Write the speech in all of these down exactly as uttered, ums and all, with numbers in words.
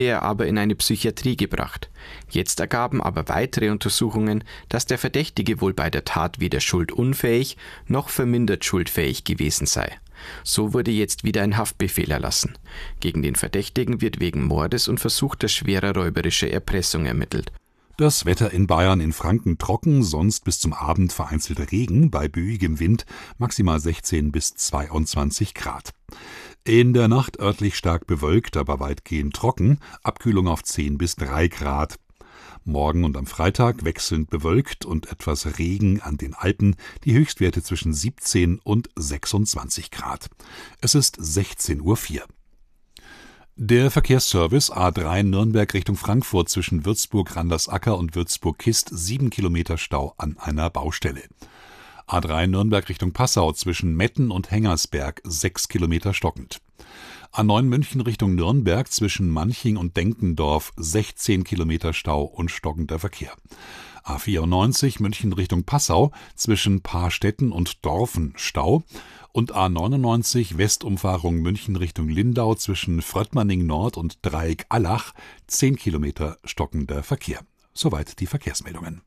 er aber in eine Psychiatrie gebracht. Jetzt ergaben aber weitere Untersuchungen, dass der Verdächtige wohl bei der Tat weder schuldunfähig noch vermindert schuldfähig gewesen sei. So wurde jetzt wieder ein Haftbefehl erlassen. Gegen den Verdächtigen wird wegen Mordes und versuchter schwerer räuberischer Erpressung ermittelt. Das Wetter in Bayern, in Franken trocken, sonst bis zum Abend vereinzelt Regen, bei böigem Wind maximal sechzehn bis zweiundzwanzig Grad. In der Nacht örtlich stark bewölkt, aber weitgehend trocken, Abkühlung auf zehn bis drei Grad. Morgen und am Freitag wechselnd bewölkt und etwas Regen an den Alpen, die Höchstwerte zwischen siebzehn und sechsundzwanzig Grad. Es ist sechzehn Uhr vier. Der Verkehrsservice A drei Nürnberg Richtung Frankfurt zwischen Würzburg-Randersacker und Würzburg-Kist, sieben Kilometer Stau an einer Baustelle. A drei Nürnberg Richtung Passau zwischen Metten und Hengersberg, sechs Kilometer stockend. A neun München Richtung Nürnberg zwischen Manching und Denkendorf, sechzehn Kilometer Stau und stockender Verkehr. A vierundneunzig München Richtung Passau zwischen Paarstetten und Dorfen Stau und A neunundneunzig Westumfahrung München Richtung Lindau zwischen Fröttmanning Nord und Dreieck Allach, zehn Kilometer stockender Verkehr. Soweit die Verkehrsmeldungen.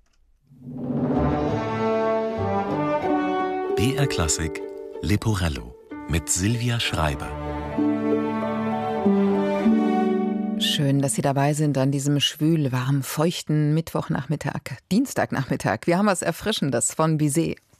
B R Klassik Leporello mit Silvia Schreiber. Schön, dass Sie dabei sind an diesem schwül, warm, feuchten Mittwochnachmittag, Dienstagnachmittag. Wir haben was Erfrischendes von Bizet.